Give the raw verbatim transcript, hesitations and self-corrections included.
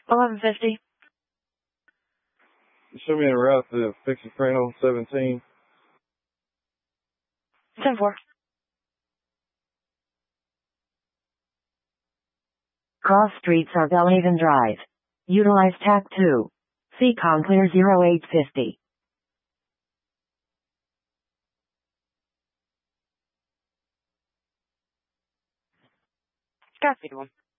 eleven fifty. Show me a route to fix a train on seventeen. ten four. Cross streets are Belhaven Drive. Utilize T A C two. C COM clear zero eight fifty. Copy one.